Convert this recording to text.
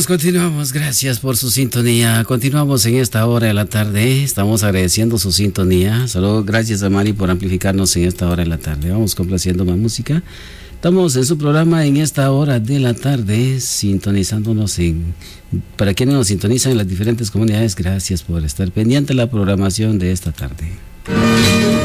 Amigos, continuamos. Gracias por su sintonía. Continuamos en esta hora de la tarde. Estamos agradeciendo su sintonía. Solo gracias a Mari por amplificarnos en esta hora de la tarde. Vamos complaciendo más música. Estamos en su programa en esta hora de la tarde, sintonizándonos para quienes nos sintonizan en las diferentes comunidades, gracias por estar pendiente de la programación de esta tarde.